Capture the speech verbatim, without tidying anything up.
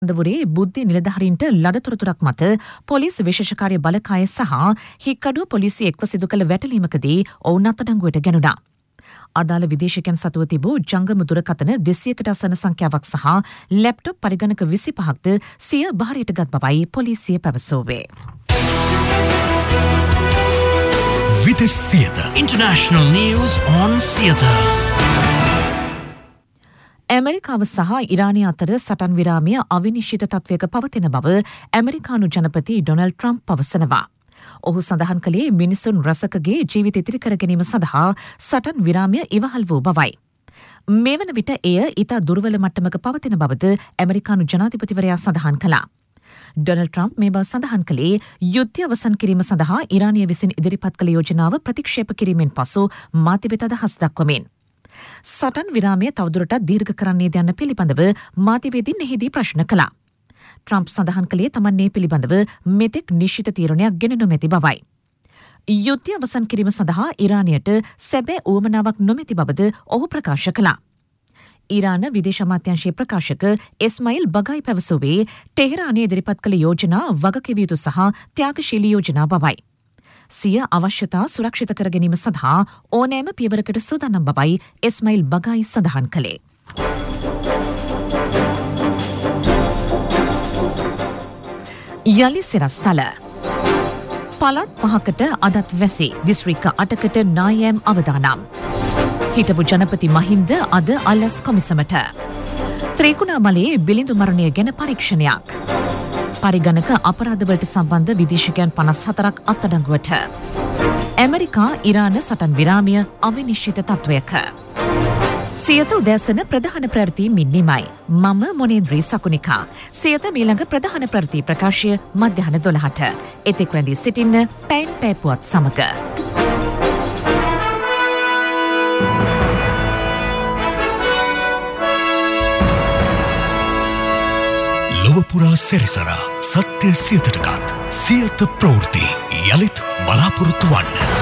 දවුරේ බුද්ධි නිලධාරීන්ට ලද තොරතුරක් මත පොලිස් විශේෂකාර්ය බලකාය සහ හික්කඩුව පොලිසිය එක්ව සිදු කළ වැටලීමකදී ඔවුන් අත්අඩංගුවට ගැනුණා. අදාළ විදේශිකයන් සතුව තිබූ ජංගම දුරකථන දෙසියකට අසන සංඛ්‍යාවක් සහ ලැප්ටොප් පරිගණක විසිපහක්ද සිය බහරයට ගත් බවයි පොලිසිය පැවසුවේ. Vites Theatre. International news on theatre. ඇමරිකාව සහ ඉරානය අතර සටන් විරාමය අවිනිශ්චිත තත්වයක පවතින බව ඇමරිකානු ජනපති ඩොනල්ඩ් ට්‍රම්ප් පවසනවා. ඔහු සඳහන් කළේ මිනිසුන් රසකගේ ජීවිත ඉතිරි කර ගැනීම සඳහා සටන් විරාමය ඉවහල් වූ බවයි. මේ වන විට එය ඉතා දුර්වල මට්ටමක පවතින බවද ඇමරිකානු ජනාධිපතිවරයා සඳහන් කළා. ඩොනල්ඩ් ට්‍රම්ප් මේ බව සඳහන් කළේ යුද්ධය අවසන් කිරීම සඳහා ඉරානය විසින් ඉදිරිපත් කළ යෝජනාව ප්‍රතික්ෂේප කිරීමෙන් පසු මාධ්‍ය අදහස් දක්වමින්. සටන් විරාමය තවදුරටත් දීර්ඝ කරන්නේද යන්න පිළිබඳව මාධ්‍යවේදීන් එහිදී ප්‍රශ්න කළා. ට්‍රම්ප් සඳහන් කළේ තමන් මේ පිළිබඳව මෙතෙක් නිශ්චිත තීරණයක් ගෙන නොමැති බවයි. යුද්ධය අවසන් කිරීම සඳහා ඉරානයට සැබෑ උවමනාවක් නොමැති බවද ඔහු ප්‍රකාශ කළා. ඊරාන විදේශ අමාත්‍යාංශයේ ප්‍රකාශක ඉස්මායිල් බගයි පැවසුවේ ටෙහෙරානයේ ඉදිරිපත් කළ යෝජනා වගකිව යුතු සහ ත්‍යාගශීලී යෝජනා බවයි. සිය අවශ්‍යතා සුරක්ෂිත කර ගැනීම සඳහා ඕනෑම පියවරකට සූදානම් බවයි ඉස්මායිල් බගයි සඳහන් කළේ. යලි සිරස්තල පළාත් පහකට අදත් වැසි දිස්ත්‍රික්ක අටකට නායම් අවදානම්. හිටපු ජනපති මහින්ද අද අල්ලස් කොමිසමට. ත්‍රිකුණාමලයේ බිලිඳු මරණය ගැන පරීක්ෂණයක්. පරිගණක අපරාධවලට සම්බන්ධ විදේශිකයන් පනස් හතරක් අත්අඩංගුවට. ඇමරිකා ඉරාන සටන් විරාමය අවිනිශ්චිත තත්වයක. සියත උදෑසන ප්‍රධාන ප්‍රවෘත්ති මින්නිමයි. මම මොනේන්ද්‍රී සකුනිකා. සියත මීළඟ ප්‍රධාන ප්‍රවෘත්ති ප්‍රකාශය මධ්‍යහන දොළහට. එතෙක් රැඳී සිටින්න පැන් පැපුවත් සමග. ලොවපුරා සැරිසරා සත්‍ය සියතටකත් සියත ප්‍රවෘත්ති යළිත් බලාපොරොත්තු වන්න.